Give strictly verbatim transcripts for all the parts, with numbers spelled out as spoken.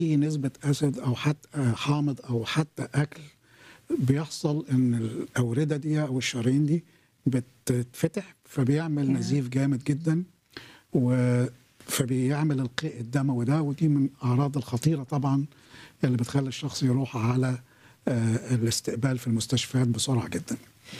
في نسبة أسيد أو حتى حامض أو حتى أكل، بيحصل إن الأوردة دي أو الشرايين دي بتتفتح، فبيعمل ياه! نزيف جامد جدًا، و فبيعمل القيء الدموي ده، ودي من الأعراض الخطيرة طبعًا اللي بتخلّي الشخص يروح على آآ الاستقبال في المستشفيات بسرعة جدًا.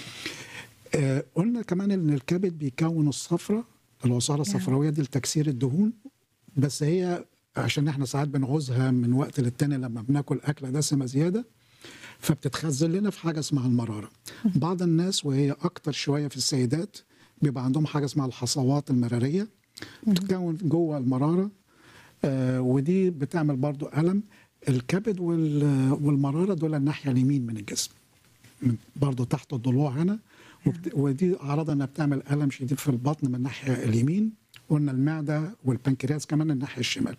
آآ قُلنا كمان إن الكبد بيكوّن الصفرة، العصارة ياه! الصفراوية دي لتكسير الدهون، بس هي عشان إحنا ساعات بنعوزها من وقت للتاني لمّا بناكل أكلة دسمة زيادة، فبتتخزن لنا في حاجة اسمها المرارة. اهم. بعض الناس وهي أكتر شوية في السيدات بيبقى عندهم حاجة اسمها الحصوات المرارية، اهم. بتتكوّن جوّه المرارة، آآ ودي بتعمل برضه ألم. الكبد وال والمرارة دول الناحية اليمين من الجسم، من برضه تحت الضلوع هنا، ياه! وبت ودي أعراضها إنها بتعمل ألم شديد في البطن من الناحية اليمين، قُلنا المعدة والبنكرياس كمان الناحية الشمال.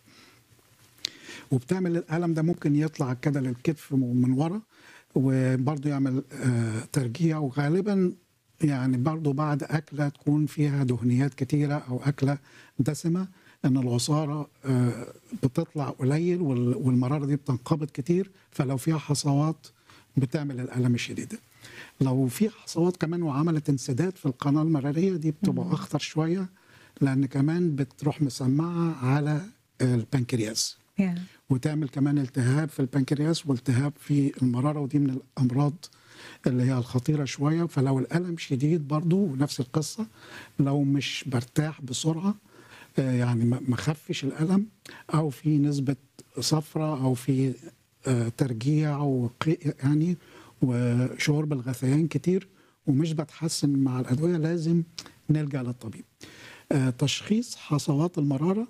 وبتعمل الألم ده ممكن يطلع كده للكتف من ورا، وبرضه يعمل آآ ترجيع، وغالبًا يعني برضه بعد أكلة تكون فيها دهنيات كتيرة أو أكلة دسمة، إن العصارة آآ بتطلع قليل وال والمرارة دي بتنقبض كتير، فلو فيها حصوات بتعمل الألم الشديد ده. لو في حصوات كمان وعملت انسداد في القناة المرارية، دي بتبقى إمم. أخطر شوية، لأن كمان بتروح مسمّعة على البنكرياس، ياه! وتعمل كمان التهاب في البنكرياس والتهاب في المرارة، ودي من الأمراض اللي هي الخطيرة شوية. فلو الألم شديد برضه نفس القصة، لو مش بارتاح بسرعة، آآ يعني ما ما خفّش الألم، أو في نسبة صفرة أو في آآ ترجيع وقيء يعني، وشعور بالغثيان كتير، ومش باتحسّن مع الأدوية، لازم نلجأ للطبيب. آآ تشخيص حصوات المرارة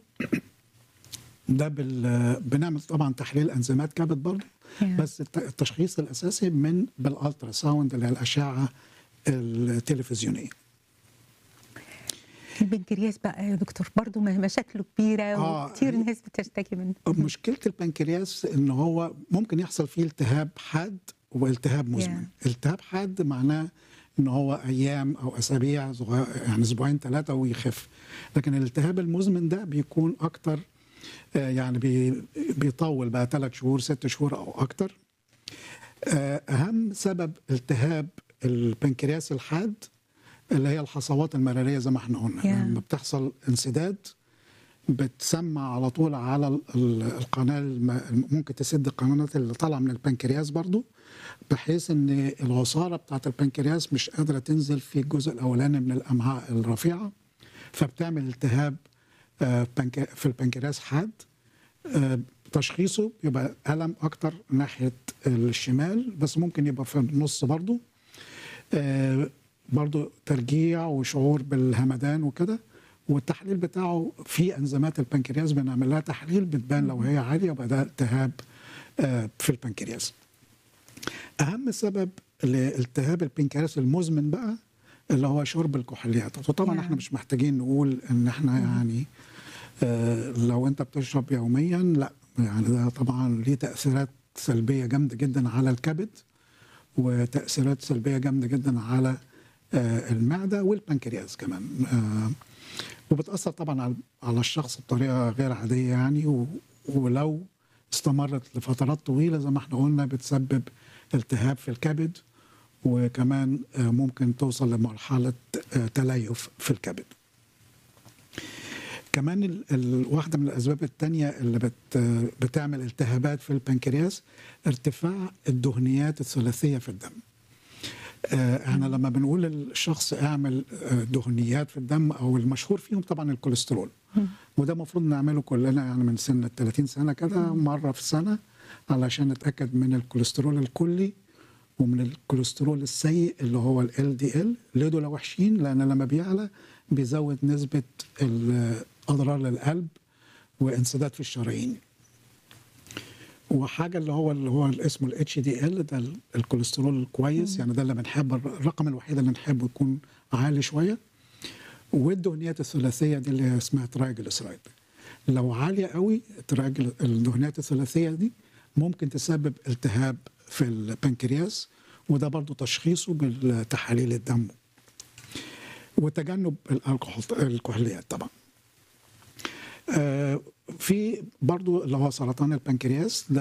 ده بال بنعمل طبعًا تحليل أنزيمات كبد برضه، ياه! بس الت التشخيص الأساسي من بالultrasound اللي هي الأشعة التلفزيونية. البنكرياس بقى يا دكتور برضه م مشاكله كبيرة آه، وكتير هي ناس بتشتكي منه. اهم. مشكلة البنكرياس إن هو ممكن يحصل فيه التهاب حاد والتهاب مزمن. ياه! التهاب حاد معناه إن هو أيام أو أسابيع صغ يعني أسبوعين ثلاثة ويخف، لكن الالتهاب المزمن ده بيكون أكتر، آآ يعني بي بيطوّل بقى ثلاث شهور، ست شهور أو أكتر. آآ أهم سبب التهاب البنكرياس الحاد اللي هي الحصوات المرارية زي ما إحنا قُلنا، لمّا ياه! بتحصل انسداد بتسمّع على طول على ال ال القناة الم ممكن تسد القنوات اللي طالعة من البنكرياس برضه، بحيث إن العصارة بتاعة البنكرياس مش قادرة تنزل في الجزء الأولاني من الأمعاء الرفيعة، فبتعمل التهاب آآ بنك في البنكرياس حاد. آآ تشخيصه يبقى ألم أكتر ناحية الشمال، بس ممكن يبقى في النُص برضه. آآ برضه ترجيع وشعور بالهمدان وكده، والتحليل بتاعه في أنزيمات البنكرياس بنعمل لها تحليل بتبان لو اهم. هي عالية يبقى ده التهاب آآ في البنكرياس. أهم سبب لالتهاب البنكرياس المزمن بقى اللي هو شرب الكحوليات، وطبعًا إحنا ياه! مش محتاجين نقول إن إحنا اهم. يعني آآ لو أنت بتشرب يوميًا لأ، يعني ده طبعًا ليه تأثيرات سلبية جامدة جدًا على الكبد، وتأثيرات سلبية جامدة جدًا على آآ المعدة والبنكرياس كمان، آآ وبتأثّر طبعًا على على الشخص بطريقة غير عادية يعني، و ولو استمرت لفترات طويلة زي ما إحنا قُلنا بتسبب التهاب في الكبد، وكمان آآ ممكن توصل لمرحلة آآ تليف في الكبد. كمان ال ال واحدة من الأسباب التانية اللي بت بتعمل التهابات في البنكرياس، ارتفاع الدهنيات الثلاثية في الدم. آآ إحنا إمم. لمّا بنقول للشخص اعمل آآ دهنيات في الدم، أو المشهور فيهم طبعًا الكوليسترول، إمم. وده المفروض نعمله كلنا يعني من سن الثلاثين سنة كده إمم. مرّة في السنة، علشان نتأكد من الكوليسترول الكلي ومن الكوليسترول السيء اللي هو الLDL. ليه دول وحشين؟ لأن لمّا بيعلى بيزوّد نسبة ال أضرار للقلب وانسداد في الشرايين. وحاجة اللي هو اللي هو اللي اسمه الHDL ده ال الكوليسترول الكويس، إمم. يعني ده اللي بنحب الر الرقم الوحيد اللي نحبه يكون عالي شوية. والدهنيات الثلاثية دي اللي هي اسمها triglyceride، لو عالية أوي التراجل الدهنيات الثلاثية دي ممكن تسبب التهاب في البنكرياس، وده برضه تشخيصه بالتحاليل الدم، وتجنب الألكحول الكحوليات طبعًا. آه، في برضو اللي هو سرطان البنكرياس ده